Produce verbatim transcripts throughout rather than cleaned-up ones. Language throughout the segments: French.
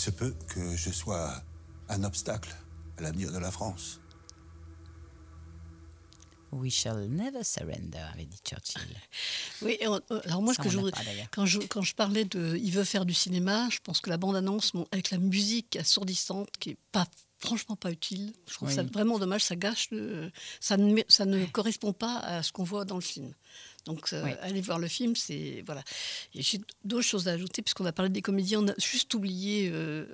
se peut que je sois un obstacle à l'avenir de la France. We shall never surrender, avait dit Churchill. Oui, et on- alors moi, Ça, ce que on je, l'a voudrais- pas, d'ailleurs. quand, je, quand je parlais de il veut faire du cinéma, je pense que la bande-annonce, bon, avec la musique assourdissante, qui est pas, franchement pas utile, je trouve Oui. ça vraiment dommage, ça gâche, le, ça, ne, mé- ça ne correspond pas à ce qu'on voit dans le film. Donc, euh, Oui. aller voir le film, c'est... Voilà. Et j'ai d'autres choses à ajouter, puisqu'on a parlé des comédiens, on a juste oublié... euh,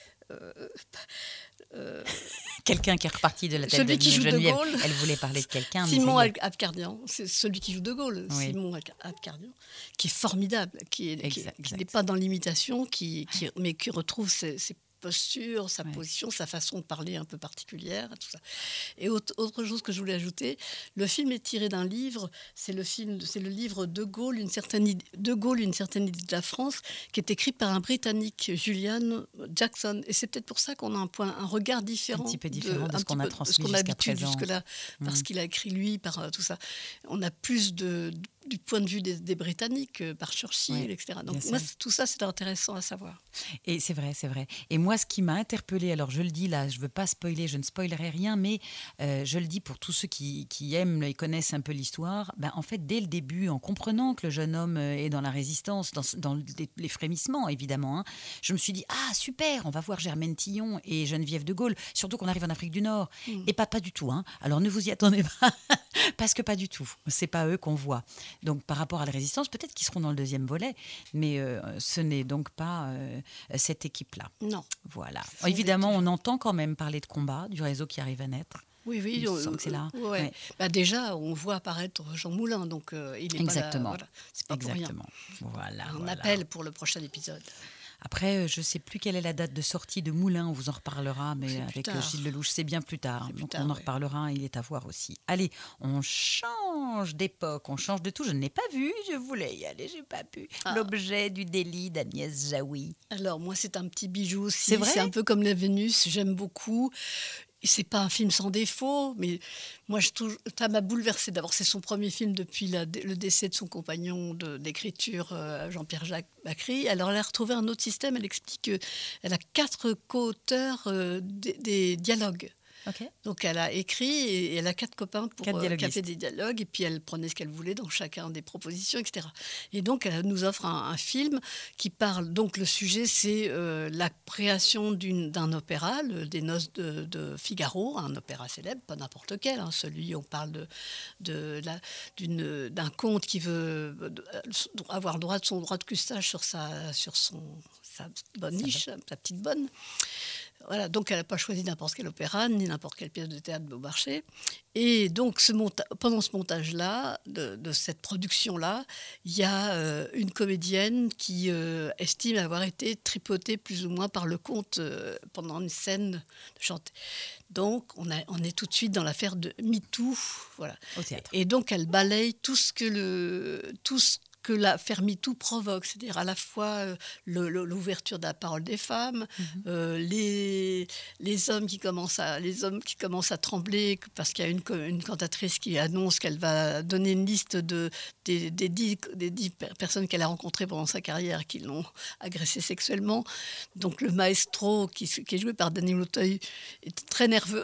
euh, Quelqu'un qui est reparti de la tête Celui de qui joue De Geneviève. Gaulle. Elle voulait parler de quelqu'un, mais Simon ça y est. Abkardian, c'est celui qui joue De Gaulle, Oui. Simon Abkardian, qui est formidable, qui est- qui Exact, est- qui exact. n'est pas dans l'imitation, qui, qui, mais qui retrouve ses, ses postures, sa Ouais. position, sa façon de parler un peu particulière, tout ça. Et autre, autre chose que je voulais ajouter, le film est tiré d'un livre, c'est le film, c'est le livre De Gaulle, une certaine idée, De Gaulle, une certaine idée de la France, qui est écrit par un Britannique, Julian Jackson. Et c'est peut-être pour ça qu'on a un point, un regard différent, Un petit peu différent de un ce qu'on petit a peu transmis ce qu'on a jusqu'à l'habitude présent. jusque-là, parce Mm. qu'il a écrit lui, par euh, tout ça. On a plus de, du point de vue des, des Britanniques, euh, par Churchill, Ouais, et cetera. Donc bien moi, sûr. c'est- tout ça, c'est intéressant à savoir. Et c'est vrai, c'est vrai. Et moi, ce qui m'a interpellée, alors je le dis là, je ne veux pas spoiler, je ne spoilerai rien, mais euh, je le dis pour tous ceux qui, qui aiment et connaissent un peu l'histoire, ben, en fait, dès le début, en comprenant que le jeune homme euh, est dans la résistance, dans, dans les, les frémissements, évidemment, hein, je me suis dit, ah super, on va voir Germaine Tillon et Geneviève de Gaulle, surtout qu'on arrive en Afrique du Nord. Mm. Et pas, pas du tout. Hein. Alors ne vous y attendez pas, parce que pas du tout. C'est pas eux qu'on voit. Donc par rapport à la résistance, peut-être qu'ils seront dans le deuxième volet, mais euh, ce n'est donc pas euh, cette équipe-là. Non. Voilà. Ce sont Évidemment, des- on entend quand même parler de combat, du réseau qui arrive à naître. Oui, oui. Il me euh, semble que c'est là. ouais. Ouais. Bah, déjà, on voit apparaître Jean Moulin, donc euh, il est Exactement. pas là. Voilà. C'est pas pour rien. Exactement. Voilà. Un voilà. appel pour le prochain épisode. Après, euh, je ne sais plus quelle est la date de sortie de Moulin, on vous en reparlera, mais C'est plus avec euh, tard. Gilles Lelouch, c'est bien plus tard. C'est plus Donc tard, on en ouais. reparlera, il est à voir aussi. Allez, on change d'époque, on change de tout. Je ne l'ai pas vu, je voulais y aller, j'ai pas pu. Ah. L'objet du délit d'Agnès Jaoui. Alors, moi, c'est un petit bijou aussi. C'est vrai C'est un peu comme La Vénus, j'aime beaucoup. C'est pas un film sans défaut, mais moi, je touche- ça m'a bouleversée. D'abord, c'est son premier film depuis la- le décès de son compagnon de- d'écriture, euh, Jean-Pierre Jacques Bacry. Alors, elle a retrouvé un autre système. Elle explique qu'elle a quatre co-auteurs euh, des, des dialogues. Ok. Donc, elle a écrit et elle a quatre copains pour Quatre euh, qui a dialoguistes. fait des dialogues. Et puis, elle prenait ce qu'elle voulait dans chacun des propositions, et cetera. Et donc, elle nous offre un, un film qui parle. Donc, le sujet, c'est euh, la création d'une- d'un opéra, le- des Noces de, de Figaro, un opéra célèbre, pas n'importe quel. Hein, celui, on parle de, de la- d'une- d'un comte qui veut euh, avoir le droit de son droit de custage sur sa, sur son, sa bonne Sa niche, sa petite bonne. Voilà, donc elle n'a pas choisi n'importe quel opéra, ni n'importe quelle pièce de théâtre de Beaumarchais. Et donc, ce monta- pendant ce montage-là, de, de cette production-là, il y a euh, une comédienne qui euh, estime avoir été tripotée plus ou moins par le comte euh, pendant une scène de chanter. Donc, on, a, on est tout de suite dans l'affaire de MeToo. Voilà. Au théâtre. Et donc, elle balaye tout ce que le... Tout ce que l'affaire MeToo provoque, c'est-à-dire à la fois euh, le- le- l'ouverture de la parole des femmes, Mhm. euh, les, les, hommes qui commencent à, les hommes qui commencent à trembler parce qu'il y a une, co- une cantatrice qui annonce qu'elle va donner une liste de, des, des, dix, des dix per- personnes qu'elle a rencontrées pendant sa carrière qui l'ont agressée sexuellement. Donc le maestro, qui, s- qui est joué par Daniel Auteuil, est très nerveux.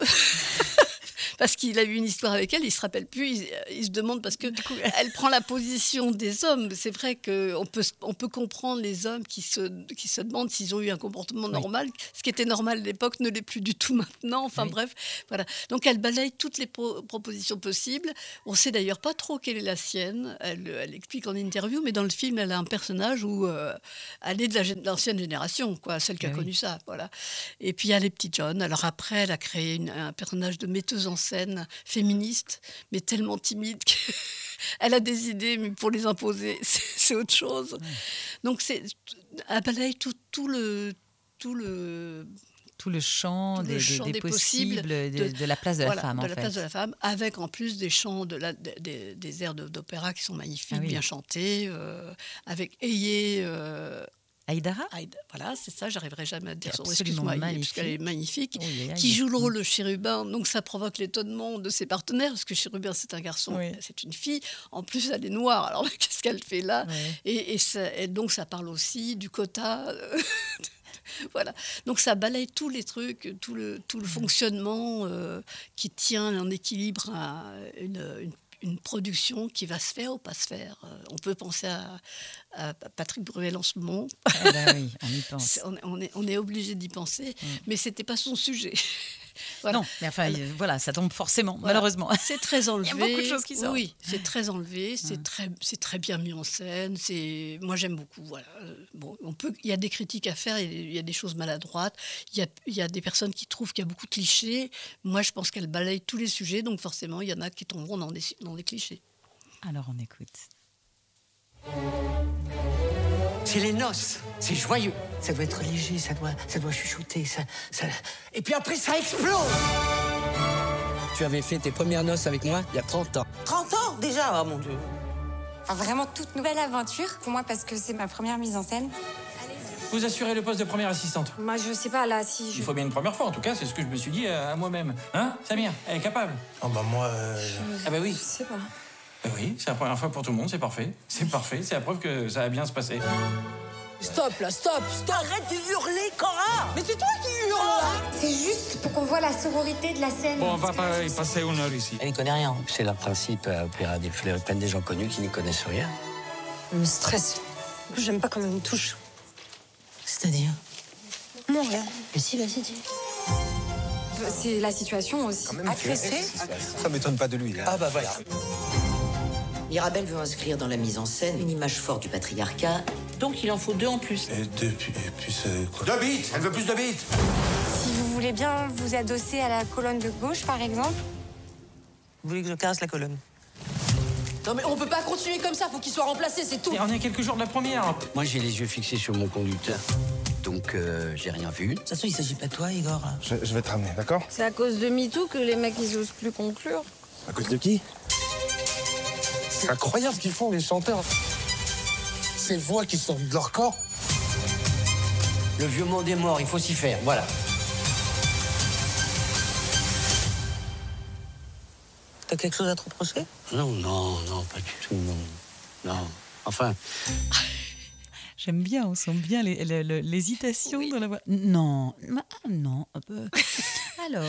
Parce qu'il a eu une histoire avec elle, il ne se rappelle plus, il, il se demande parce que elle prend la position des hommes. C'est vrai qu'on peut, on peut comprendre les hommes qui se, qui se demandent s'ils ont eu un comportement Oui. normal. Ce qui était normal à l'époque ne l'est plus du tout maintenant. Enfin Oui. bref, voilà. Donc elle balaye toutes les pro- propositions possibles. On ne sait d'ailleurs pas trop quelle est la sienne. Elle, elle explique en interview, mais dans le film, elle a un personnage où euh, elle est de la gé- de l'ancienne génération, quoi, celle qui a Ah oui. connu ça. Voilà. Et puis il y a les petits John. Alors après, elle a créé une- un personnage de metteuse en scène féministe, mais tellement timide qu'elle a des idées, mais pour les imposer, c'est, c'est autre chose. Donc c'est, elle balaye tout, tout le... Tout le Tout le champ, Tout le des, des- champ des des possibles, possibles de, de- de la place de voilà, la femme, de en la fait. place de la femme, avec en plus des chants, de la, des- des, des airs de- d'opéra qui sont magnifiques, Ah oui. bien chantés, euh, avec Ayé, euh, Aïdara Aïda- voilà, c'est ça, j'arriverai jamais à dire son nom, Absolument excuse-moi, Ayé, parce qu'elle est magnifique. magnifique, Oui, aïe, qui aïe. joue le rôle de Chérubin, donc ça provoque l'étonnement de ses partenaires, parce que Chérubin c'est un garçon, Oui. c'est une fille, en plus elle est noire, alors qu'est-ce qu'elle fait là? Ouais. Et, et ça- et donc ça parle aussi du quota euh, Voilà. Donc ça balaye tous les trucs, tout le, tout le fonctionnement euh, qui tient en équilibre à une, une, une production qui va se faire ou pas se faire. Euh, on peut penser à, à Patrick Bruel en ce moment. Eh ben oui, on y pense. C'est- on, on est, on est obligé d'y penser, Mm. mais c'était pas son sujet. Voilà. Non, mais enfin, euh, voilà, ça tombe forcément, Voilà. malheureusement. C'est très enlevé. Il y a beaucoup de choses qui sortent. Oui, c'est très enlevé, c'est Mm. très, c'est très bien mis en scène. C'est, moi j'aime beaucoup. Voilà. Euh, Bon, on peut, il y a des critiques à faire, il y a- il y a des choses maladroites, il y a, il y a des personnes qui trouvent qu'il y a beaucoup de clichés. Moi, je pense qu'elle balaye tous les sujets, donc forcément, il y en a qui tomberont dans des, dans des clichés. Alors on écoute. C'est les noces, c'est joyeux. Ça doit être léger, ça doit, ça doit chuchoter, ça, ça... Et puis après, ça explose. Tu avais fait tes premières noces avec moi il y a trente ans. trente ans déjà, oh mon Dieu. Enfin, vraiment toute nouvelle aventure pour moi parce que c'est ma première mise en scène. Vous assurez le poste de première assistante. Moi, je sais pas, là, si je... Il faut bien une première fois, en tout cas, c'est ce que je me suis dit à, à moi-même. Hein, Samir, elle est capable. Oh bah moi... euh, Ah bah oui. Je sais pas. Bah oui, c'est la première fois pour tout le monde, c'est parfait. C'est parfait, c'est la preuve que ça va bien se passer. Stop là, stop, stop. Arrête de hurler, Cora. Mais c'est toi qui hurles là. C'est juste pour qu'on voit la sororité de la scène. Bon, on va pas y passer une heure ici. Elle n'y connaît rien. C'est le principe à Opéra des Fleurs, plein des gens connus qui n'y connaissent rien. Je me stresse. J'aime pas quand on me touche. C'est-à-dire? Non, rien. Mais si, vas-y, dis. C'est la situation aussi. Agressé? Ça m'étonne pas de lui. Hein. Ah bah voilà. Mirabel veut inscrire dans la mise en scène une image forte du patriarcat, donc il en faut deux en plus. Et depuis, et puis c'est quoi? Deux bits. Elle veut plus de bits. Si vous voulez bien vous adosser à la colonne de gauche, par exemple. Vous voulez que je caresse la colonne? Non mais on peut pas continuer comme ça, faut qu'il soit remplacé, c'est tout. Et on est à quelques jours de la première. Moi, j'ai les yeux fixés sur mon conducteur. Donc, euh, j'ai rien vu. De toute façon, il s'agit pas de toi, Igor. Je, je vais te ramener, d'accord? C'est à cause de MeToo que les mecs, ils osent plus conclure. À cause de qui? C'est incroyable ce qu'ils font, les chanteurs. Ces voix qui sortent de leur corps. Le vieux monde est mort, il faut s'y faire, voilà. T'as quelque chose à te reprocher? Non, non, non, pas du tout, non. Non, enfin... J'aime bien, on sent bien les- les- les- l'hésitation dans la voix. Non, ma- ah, non. un peu. Alors,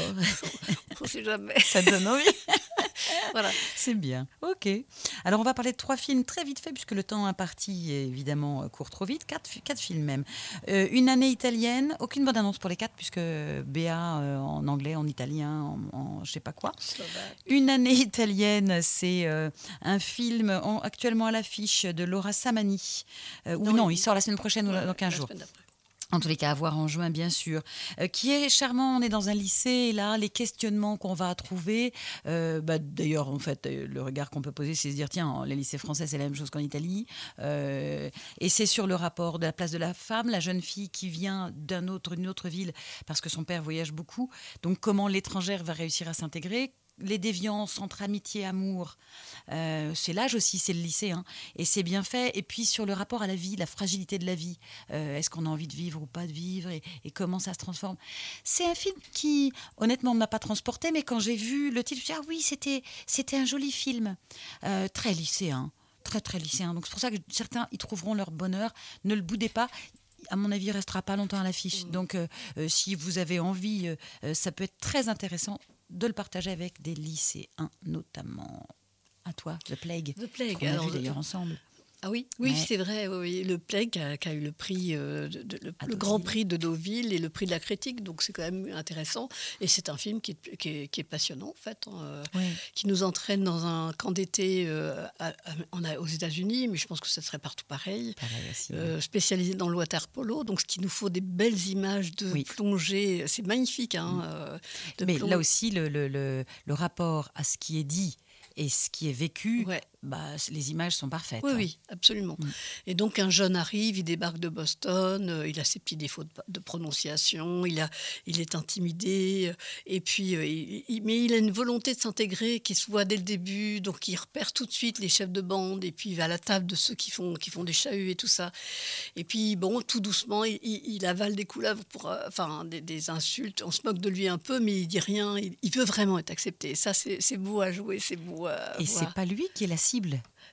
On ne sait jamais. ça donne envie. Voilà. C'est bien. Ok. Alors, on va parler de trois films très vite fait, puisque le temps imparti, évidemment, euh, court trop vite. Quatre, fi- quatre films même. Euh, une année italienne. Aucune bonne annonce pour les quatre, puisque Béa euh, en anglais, en italien, en, en je sais pas quoi. Une année italienne, c'est euh, un film en- actuellement à l'affiche de Laura Samani. Euh, ou Non, non, il- il sort la semaine prochaine ou Ouais, dans quinze la jours. semaine d'après. En tous les cas, à voir en juin, bien sûr. Euh, qui est charmant, on est dans un lycée, et là, les questionnements qu'on va trouver. euh, bah, D'ailleurs, en fait, euh, le regard qu'on peut poser, c'est se dire, tiens, les lycées français, c'est la même chose qu'en Italie. Euh, et c'est sur le rapport de la place de la femme, la jeune fille qui vient d'un autre, d'une autre ville, parce que son père voyage beaucoup. Donc, comment l'étrangère va réussir à s'intégrer. Les déviances entre amitié et amour, euh, c'est l'âge aussi, c'est le lycée, hein, et c'est bien fait. Et puis sur le rapport à la vie, la fragilité de la vie, euh, est-ce qu'on a envie de vivre ou pas de vivre, et, et comment ça se transforme. C'est un film qui, honnêtement, ne m'a pas transporté, mais quand j'ai vu le titre, je me suis dit, ah oui, c'était, c'était un joli film, euh, très lycéen, très très lycéen. Donc c'est pour ça que certains y trouveront leur bonheur. Ne le boudez pas. À mon avis, il restera pas longtemps à l'affiche. Donc, euh, euh, si vous avez envie, euh, euh, ça peut être très intéressant de le partager avec des lycéens, notamment. À toi, The Plague. The Plague, Qu'on a alors, vu The- d'ailleurs ensemble. Ah oui, oui, Ouais. c'est vrai. Oui, oui. Le Plague qui a, qui a eu le prix, euh, de- de- le, À le Deauville. grand prix de Deauville et le prix de la critique, donc c'est quand même intéressant. Et c'est un film qui est, qui est- qui est passionnant, en fait, hein, euh, Oui. qui nous entraîne dans un camp d'été euh, à- à- en a- aux États-Unis, mais je pense que ce serait partout pareil. Pareil aussi. Euh, spécialisé dans le water polo, donc ce qui nous faut des belles images de Oui. plongée, c'est magnifique. Hein, euh, de Mais plong- là aussi, le, le, le, le rapport à ce qui est dit et ce qui est vécu, Ouais. bah, les images sont parfaites. Oui, hein. oui, absolument. Mm. Et donc, un jeune arrive, il débarque de Boston, euh, il a ses petits défauts de, de prononciation, il, a, il est intimidé, euh, et puis, euh, il, il- mais il a une volonté de s'intégrer qui se voit dès le début, donc il repère tout de suite les chefs de bande, et puis il va à la table de ceux qui font, qui font des chahuts et tout ça. Et puis, bon, tout doucement, il, il- il avale des couleuvres, pour, euh, enfin, des, des insultes, on se moque de lui un peu, mais il dit rien, il, il veut vraiment être accepté. Et ça, c'est c'est beau à jouer, c'est beau à Et voir. c'est pas lui qui est la cible.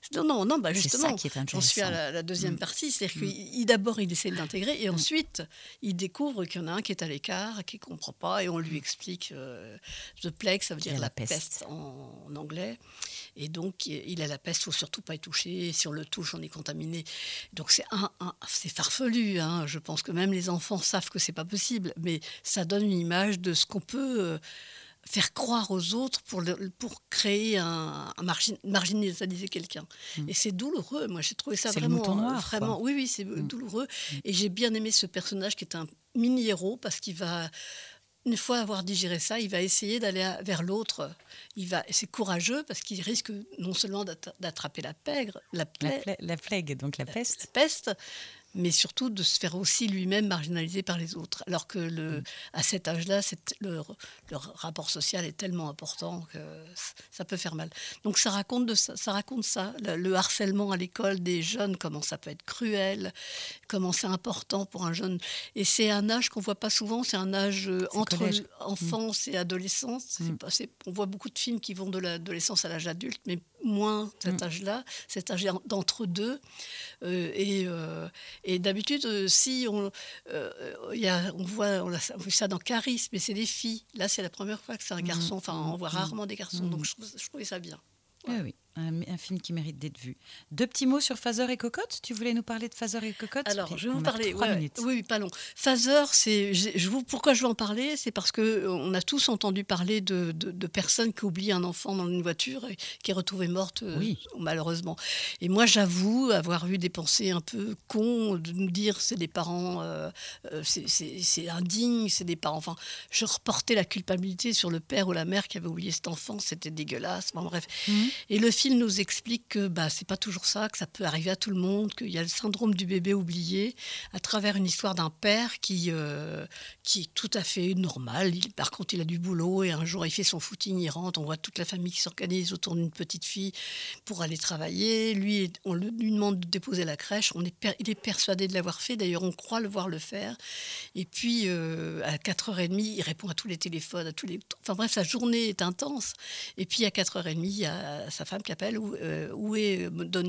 Non, non, non, bah C'est justement, ça qui est j'en suis à intéressant. la, la deuxième Mm. partie, c'est-à-dire Mm. qu'il d'abord il essaie de l'intégrer et ensuite il découvre qu'il y en a un qui est à l'écart, qui ne comprend pas et on lui explique euh, the plague, ça veut Il y a dire la la peste, peste. en, en anglais, et donc il a la peste, il ne faut surtout pas y toucher, si on le touche on est contaminé. Donc c'est, un, un, c'est farfelu, hein. Je pense que même les enfants savent que ce n'est pas possible, mais ça donne une image de ce qu'on peut... Euh, faire croire aux autres pour, le, pour créer un, un margin, marginaliser quelqu'un. Mm. Et c'est douloureux. Moi, j'ai trouvé ça c'est vraiment... le mouton noir, vraiment quoi. Oui, oui, c'est mm. douloureux. Mm. Et j'ai bien aimé ce personnage qui est un mini-héros parce qu'il va... Une fois avoir digéré ça, il va essayer d'aller vers l'autre. Il va, c'est courageux parce qu'il risque non seulement d'attraper la pègre, la, plaie, la, pla- la plague, donc la, la peste. La peste, mais surtout de se faire aussi lui-même marginaliser par les autres. Alors que le, mmh. à cet âge-là, c'est, le, le rapport social est tellement important que ça peut faire mal. Donc ça raconte, de ça, ça, raconte ça, le, le harcèlement à l'école des jeunes, comment ça peut être cruel, comment c'est important pour un jeune. Et c'est un âge qu'on ne voit pas souvent, c'est un âge c'est entre collège. enfance mmh. et adolescence. C'est mmh. pas, c'est, on voit beaucoup de films qui vont de l'adolescence à l'âge adulte, mais moins cet mmh. âge-là, cet âge d'entre-deux. Euh, et, euh, et d'habitude, euh, si on, euh, y a, on, voit, on a vu ça dans Charisme, mais c'est des filles. Là, c'est la première fois que c'est un garçon. Enfin, on voit rarement des garçons, mmh. donc je, je trouvais ça bien. Ouais. Ah oui, un, un film qui mérite d'être vu. Deux petits mots sur Father et Cocotte. Tu voulais nous parler de Father et Cocotte? Alors, Puis je vais vous on parler. trois Ouais, minutes. Oui, pas long. Father, c'est. Je vous, pourquoi je veux en parler? C'est parce que on a tous entendu parler de, de, de personnes qui oublient un enfant dans une voiture et qui est retrouvée morte, oui. euh, malheureusement. Et moi, j'avoue avoir eu des pensées un peu cons de nous dire c'est des parents, euh, c'est, c'est, c'est indigne, c'est des parents. Enfin, je reportais la culpabilité sur le père ou la mère qui avait oublié cet enfant. C'était dégueulasse. Enfin, bref. Mm-hmm. Et le film nous explique que bah, c'est pas toujours ça, que ça peut arriver à tout le monde, qu'il y a le syndrome du bébé oublié à travers une histoire d'un père qui, euh, qui est tout à fait normal. Il, par contre, il a du boulot et un jour, il fait son footing, il rentre. On voit toute la famille qui s'organise autour d'une petite fille pour aller travailler. Lui, on lui demande de déposer la crèche. On est per- il est persuadé de l'avoir fait. D'ailleurs, on croit le voir le faire. Et puis, euh, à quatre heures trente, il répond à tous les téléphones, à tous les... Enfin bref, sa journée est intense. Et puis, à quatre heures trente, il y a sa femme qui appelle, où, euh, où est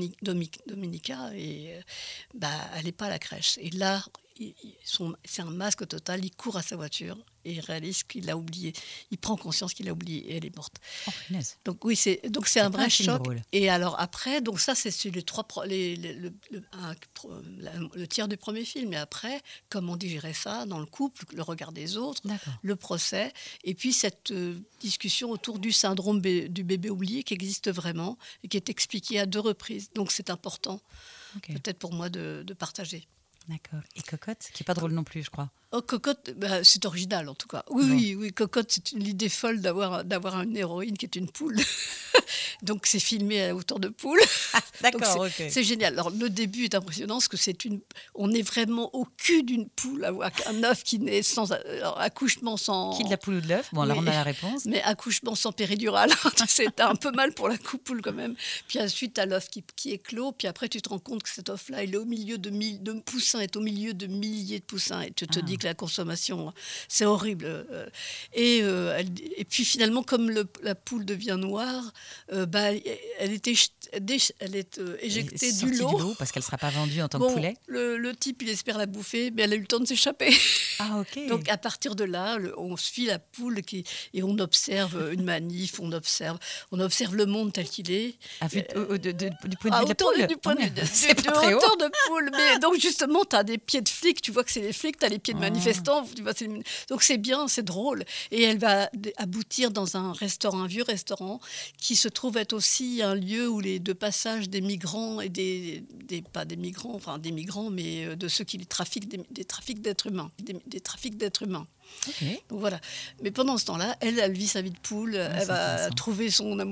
Dominica, et euh, bah, elle n'est pas à la crèche. Et là, il, son, c'est un masque total, il court à sa voiture et il réalise qu'il a oublié. Il prend conscience qu'il a oublié et elle est morte. Oh, donc oui, c'est, donc c'est, c'est un vrai un choc. Drôle. Et alors après, donc ça c'est sur les trois, les, les, le, le, un, le tiers du premier film. Et après, comment digérer ça dans le couple, le regard des autres, D'accord. le procès, et puis cette euh, discussion autour du syndrome bé, du bébé oublié qui existe vraiment et qui est expliqué à deux reprises. Donc c'est important, okay. peut-être pour moi de, de partager. D'accord. Et Cocotte, qui n'est pas drôle non plus, je crois. Oh, Cocotte, bah, c'est original en tout cas. Oui, oui, oui, Cocotte, c'est une idée folle d'avoir, d'avoir une héroïne qui est une poule. Donc c'est filmé à hauteur de poule. Ah, d'accord, c'est, okay. c'est génial. Alors le début est impressionnant parce que c'est une, on est vraiment au cul d'une poule, avec un œuf qui naît sans alors, accouchement sans. Qui de la poule ou de l'œuf? Bon, oui, alors on a la réponse. Mais accouchement sans péridurale, c'est un peu mal pour la poule quand même. Puis ensuite t'as l'œuf qui, qui éclot, puis après tu te rends compte que cet œuf-là, il est au milieu de mille, de poussins, est au milieu de milliers de poussins, et tu te ah. dis que la consommation, c'est horrible. Et, euh, elle, et puis finalement, comme le, la poule devient noire, euh, bah, elle, était, elle est euh, éjectée du lot. du lot. Parce qu'elle ne sera pas vendue en tant bon, que poulet. Le, le type, il espère la bouffer, mais elle a eu le temps de s'échapper. Ah, ok. Donc à partir de là, le, on suit la poule qui, et on observe une manif, on observe, on observe le monde tel qu'il est. Ah, vu, euh, de, de, du point de vue de la poule. Du point de vue de, c'est de, de hauteur de poule. Mais donc justement, tu as des pieds de flics, tu vois que c'est les flics, tu as les pieds de manifestants. Tu vois, c'est, donc c'est bien, c'est drôle. Et elle va aboutir dans un restaurant, un vieux restaurant, qui se trouve être aussi un lieu où les de passage des migrants et des, des pas des migrants, enfin des migrants, mais de ceux qui trafiquent des, des trafics d'êtres humains, des, des trafics d'êtres humains. Okay. Donc voilà. Mais pendant ce temps-là, elle, elle vit sa vie de poule, ouais, elle va trouver son amour.